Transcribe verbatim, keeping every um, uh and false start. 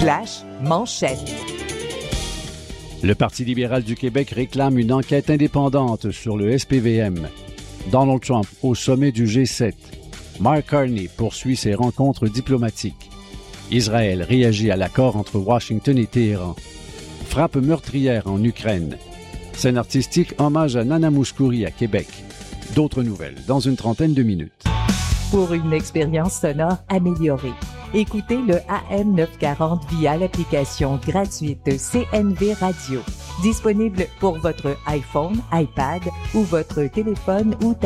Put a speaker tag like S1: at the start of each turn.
S1: Flash manchette.
S2: Le Parti libéral du Québec réclame une enquête indépendante sur le S P V M. Donald Trump au sommet du G sept. Mark Carney poursuit ses rencontres diplomatiques. Israël réagit à l'accord entre Washington et Téhéran. Frappe meurtrière en Ukraine. Scène artistique hommage à Nana Mouskouri à Québec. D'autres nouvelles dans une trentaine de minutes.
S1: Pour une expérience sonore améliorée, écoutez le A M neuf cent quarante via l'application gratuite C N V Radio. Disponible pour votre iPhone, iPad ou votre téléphone ou